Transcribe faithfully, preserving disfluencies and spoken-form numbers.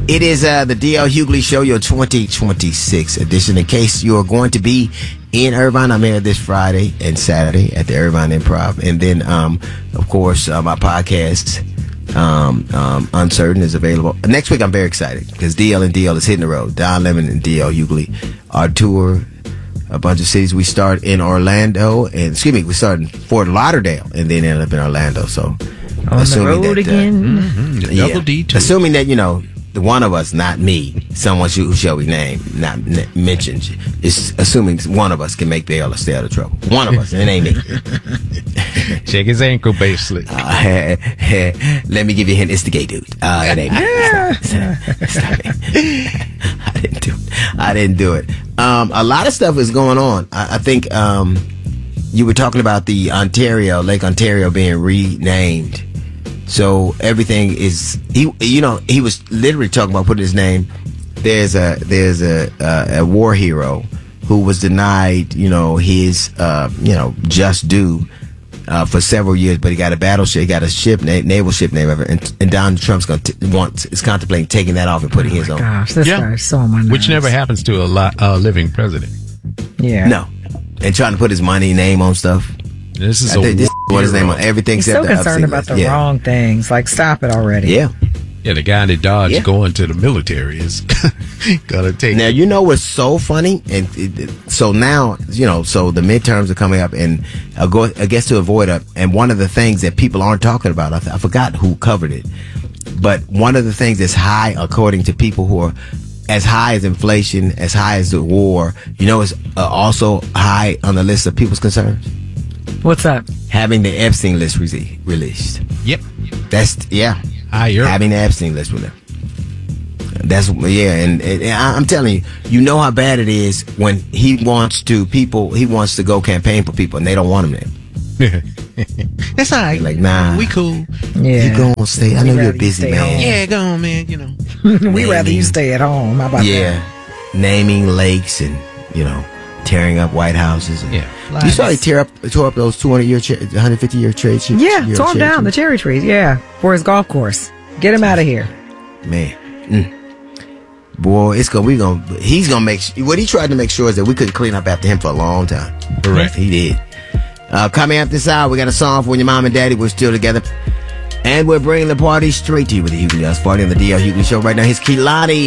It is uh, the D L Hughley Show, your twenty twenty-six edition. In case you are going to be in Irvine, I'm here this Friday and Saturday at the Irvine Improv. And then, um, of course, uh, my podcast, um, um, Uncertain, is available. Next week, I'm very excited because D L and D L is hitting the road. Don Lemon and D L Hughley, our tour, a bunch of cities. We start in Orlando, and excuse me, we start in Fort Lauderdale, and then end up in Orlando. So, on the road that, again. Uh, mm-hmm. yeah, double D too. Assuming that, you know, the one of us, not me, someone who shall be named, not n- mentioned, is assuming one of us can make bail or stay out of trouble. One of us, and it ain't me. Shake his ankle, basically. Uh, let me give you a hint. It's the gay dude. Uh, it ain't me. Stop, stop, stop it. I didn't do it. I didn't do it. Um, a lot of stuff is going on. I, I think um, you were talking about the Ontario, Lake Ontario being renamed. So everything is, he, you know, he was literally talking about putting his name. There's a, there's a, a, a war hero who was denied, you know, his, uh, you know, just due, uh, for several years, but he got a battleship, he got a ship, na- naval ship name ever, and, and Donald Trump's going to wants, is contemplating taking that off and putting oh his my own. Gosh, this Yeah. guy's so on my nerves. Which never happens to a li- uh, living president. Yeah. No. And trying to put his money, name on stuff. This is I a think this war what his name hero. on everything He's except so the concerned upstate about list. the Yeah. wrong things. Like, stop it already. Yeah. Yeah, the guy that dodged Yeah. going to the military is gonna take. Now, you know what's so funny? And it, it- so now, you know, so the midterms are coming up, and I go, I guess to avoid it. And one of the things that people aren't talking about, I, th- I forgot who covered it, but one of the things that's high, according to people who are as high as inflation, as high as the war, you know, is uh, also high on the list of people's concerns. What's that? Having the Epstein list re- released. Yep. That's yeah. Higher. Having the Epstein list with them. That's yeah, and, and I'm telling you, you know how bad it is when he wants to people. He wants to go campaign for people, and they don't want him there. That's all right. Like, nah, we cool. Yeah. you go on stay. I We'd know you're rather a you busy stay man. home. Yeah, go on, man. You know. We rather you stay at home. How about Yeah, that? naming lakes and you know tearing up White Houses. And, Yeah. you saw he tear up, tore up those two hundred year, one hundred fifty year trade. Yeah, year tore him cherry down, the trees. cherry trees. Yeah, for his golf course. Get him out of here. Man, mm. Boy, it's gonna we gonna he's gonna make sh- what he tried to make sure is that we couldn't clean up after him for a long time. Correct. He did. Uh, coming up this hour, we got a song for when your mom and daddy were still together, and we're bringing the party straight to you with the Hughley House Party on the D L Hughley Show right now. Here's Kehlani.